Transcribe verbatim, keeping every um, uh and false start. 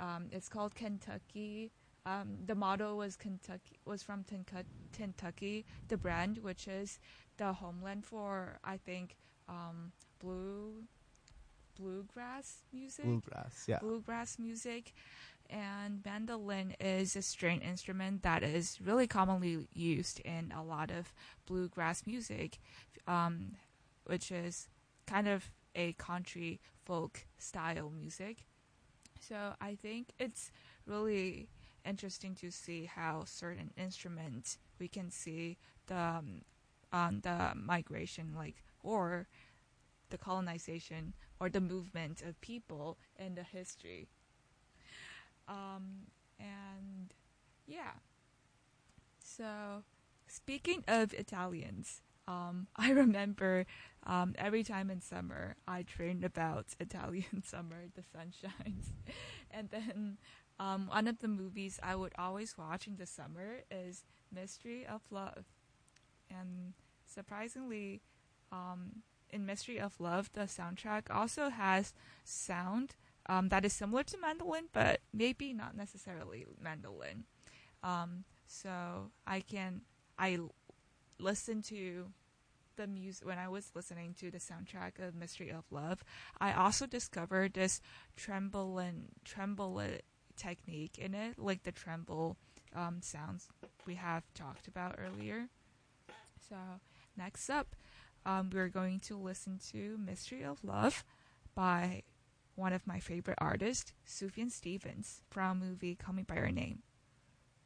Um, it's called Kentucky. Um, the motto was Kentucky was from Kentucky, the brand, which is the homeland for I think um, blue bluegrass music. Bluegrass, yeah. Bluegrass music, and mandolin is a string instrument that is really commonly used in a lot of bluegrass music, um, which is kind of a country folk style music. So I think it's really interesting to see how certain instruments we can see the um, um, the migration, like or the colonization or the movement of people in the history. Um, and yeah, so speaking of Italians, um, I remember um, every time in summer I dreamed about Italian summer, the sun shines. And then um, one of the movies I would always watch in the summer is Mystery of Love. And surprisingly, um, in Mystery of Love, the soundtrack also has sound um, that is similar to mandolin, but maybe not necessarily mandolin. Um, so I can I l- listen to the music when I was listening to the soundtrack of Mystery of Love. I also discovered this trembling tremble technique in it, like the tremble um, sounds we have talked about earlier. So next up, um, we're going to listen to Mystery of Love by one of my favorite artists, Sufjan Stevens, from movie Call Me by Your Name.